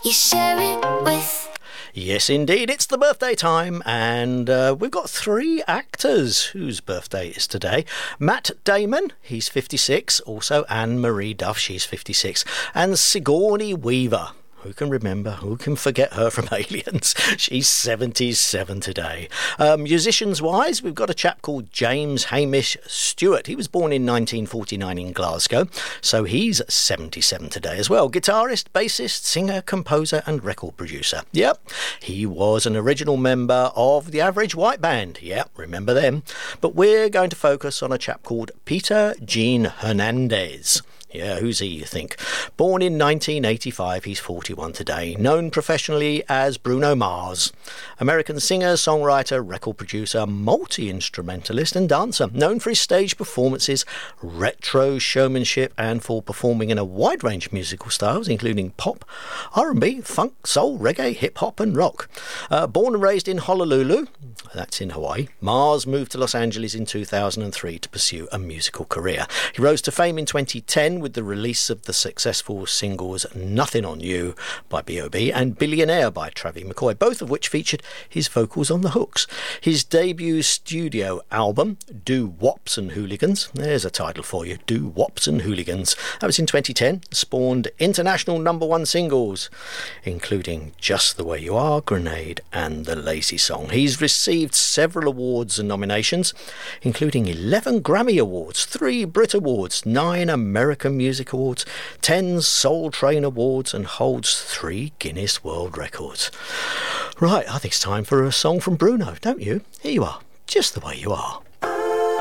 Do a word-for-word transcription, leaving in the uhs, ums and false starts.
you share it with. Yes, indeed, it's the birthday time, and uh, we've got three actors whose birthday is today. Matt Damon, he's fifty-six. Also Anne-Marie Duff, she's fifty-six. And Sigourney Weaver. Who can remember? Who can forget her from Aliens? She's seventy-seven today. Uh, Musicians-wise, we've got a chap called James Hamish Stewart. He was born in nineteen forty-nine in Glasgow, so he's seventy-seven today as well. Guitarist, bassist, singer, composer and record producer. Yep, he was an original member of the Average White Band. Yep, remember them. But we're going to focus on a chap called Peter Gene Hernandez. Yeah, who's he, you think? Born in nineteen eighty-five, he's forty-one today. Known professionally as Bruno Mars. American singer, songwriter, record producer, multi-instrumentalist and dancer. Known for his stage performances, retro showmanship, and for performing in a wide range of musical styles, including pop, R and B, funk, soul, reggae, hip-hop and rock. Uh, born and raised in Honolulu, that's in Hawaii, Mars moved to Los Angeles in two thousand three to pursue a musical career. He rose to fame in twenty ten with the release of the successful singles Nothing on You by B O B and Billionaire by Travie McCoy, both of which featured his vocals on the hooks. His debut studio album, Do Wops and Hooligans, there's a title for you, Do Wops and Hooligans, that was in twenty ten, spawned international number one singles, including Just the Way You Are, Grenade and The Lazy Song. He's received several awards and nominations, including eleven Grammy Awards, three Brit Awards, nine American Music Awards, ten Soul Train Awards, and holds three Guinness World Records. Right, I think it's time for a song from Bruno, don't you? Here you are, Just the Way You Are.